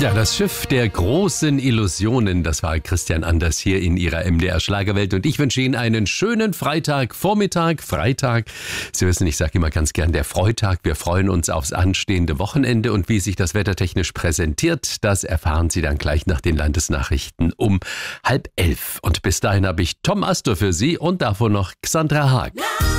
Ja, das Schiff der großen Illusionen, das war Christian Anders hier in Ihrer MDR Schlagerwelt und ich wünsche Ihnen einen schönen Freitag. Sie wissen, ich sage immer ganz gern der Freitag. Wir freuen uns aufs anstehende Wochenende und wie sich das wettertechnisch präsentiert, das erfahren Sie dann gleich nach den Landesnachrichten um 10:30. Und bis dahin habe ich Tom Astor für Sie und davor noch Xandra Haag.